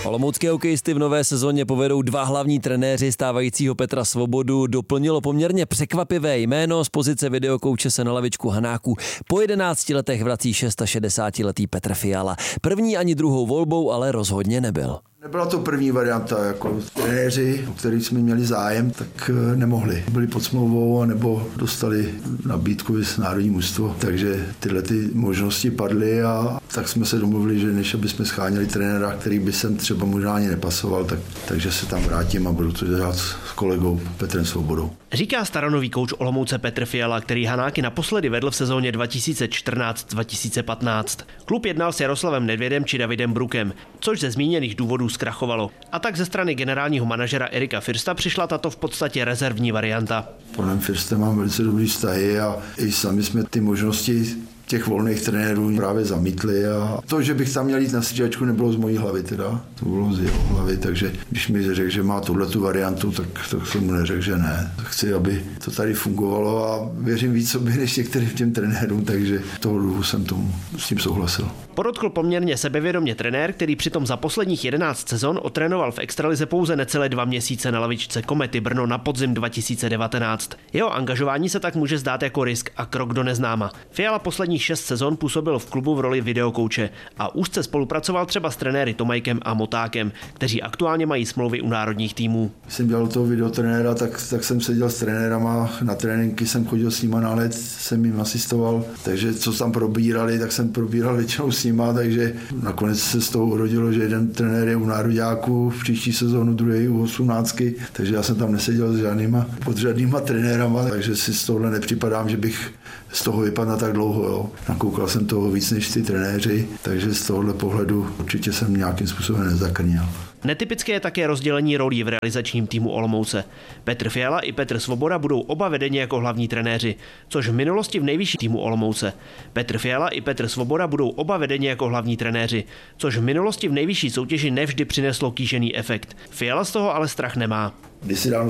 Olomoucké hokejisty v nové sezóně povedou dva hlavní trenéři. Stávajícího Petra Svobodu doplnilo poměrně překvapivé jméno. Z pozice videokouče se na lavičku Hanáků po 11 letech vrací 66letý Petr Fiala. První ani druhou volbou ale rozhodně nebyl. Nebyla to první varianta, jako trenéři, o kterých jsme měli zájem, tak nemohli. Byli pod smlouvou nebo dostali nabídku z národní mužstvo, takže tyhle ty možnosti padly a tak jsme se domluvili, že než aby jsme scháněli trenéra, který by sem třeba možná ani nepasoval, takže se tam vrátím a budu to dělat s kolegou Petrem Svobodou. Říká staronový kouč Olomouce Petr Fiala, který Hanáky naposledy vedl v sezóně 2014-2015. Klub jednal s Jaroslavem Nedvědem či Davidem Brukem, což ze zmíněných důvodů zkrachovalo. A tak ze strany generálního manažera Erika Firsta přišla tato v podstatě rezervní varianta. S panem Firstem mám velice dobrý vztahy a i sami jsme ty možnosti těch volných trenérů právě zamítli a to, že bych tam měl jít na střídačku, nebylo z mojí hlavy teda, to bylo z jeho hlavy, takže když mi řekl, že má tuhletu variantu, tak jsem mu neřekl, že ne. Chci, aby to tady fungovalo a věřím víc sobě než některým těm trenérům, takže toho důvodu jsem s tím souhlasil. Podotkl poměrně sebevědomě trenér, který přitom za posledních 11 sezon otrénoval v extralize pouze necelé 2 měsíce na lavičce Komety Brno na podzim 2019. Jeho angažování se tak může zdát jako risk a krok do neznáma. Fiala posledních 6 sezon působil v klubu v roli videokouče a úzce spolupracoval třeba s trenéry Tomajkem a Motákem, kteří aktuálně mají smlouvy u národních týmů. Když jsem dělal toho videotrenéra, tak jsem seděl s trenérama, na tréninky jsem chodil s nima na let, jsem jim asistoval, takže co tam probírali, tak jsem probíral většinou s nima, takže nakonec se z toho urodilo, že jeden trenér je u nároďáků v příští sezónu, druhý u 18, takže já jsem tam neseděl s žádnýma trenérama, takže si z tohohle nepřipadám, že bych z toho vypadl tak dlouho. Jo. Nakoukal jsem toho víc než ty trenéři, takže z tohohle pohledu určitě jsem nějakým způsobem nezakrněl. Netypické je také rozdělení rolí v realizačním týmu Olomouce. Petr Fiala i Petr Svoboda budou oba vedeni jako hlavní trenéři, což v minulosti v nejvyšší týmu Olomouce. Petr Fiala i Petr Svoboda budou oba vedeni jako hlavní trenéři, což v minulosti v nejvyšší soutěži nevždy přineslo kýžený efekt. Fiala z toho ale strach nemá. Kdysi dávno